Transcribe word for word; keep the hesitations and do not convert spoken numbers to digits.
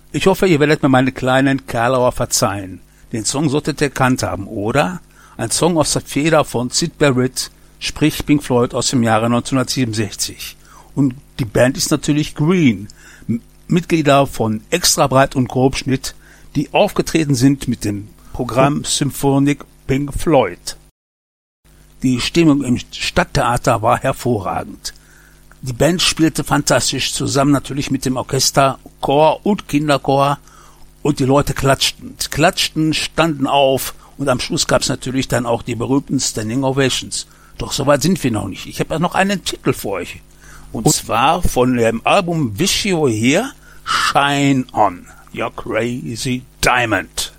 Ich hoffe, ihr werdet mir meine kleinen Karlauer verzeihen. Den Song solltet ihr erkannt haben, oder? Ein Song aus der Feder von Syd Barrett, sprich Pink Floyd aus dem Jahre neunzehnhundertsiebenundsechzig. Und die Band ist natürlich Green, M- Mitglieder von Extra Breit und Grobschnitt, die aufgetreten sind mit dem Programm Symphonic Pink Floyd. Die Stimmung im Stadttheater war hervorragend. Die Band spielte fantastisch zusammen, natürlich mit dem Orchester, Chor und Kinderchor, und die Leute klatschten, klatschten, standen auf, und am Schluss gab es natürlich dann auch die berühmten Standing Ovations. Doch so weit sind wir noch nicht. Ich habe ja noch einen Titel für euch. Und, und zwar von dem Album Wish You Were Here, Shine On, Your Crazy Diamond.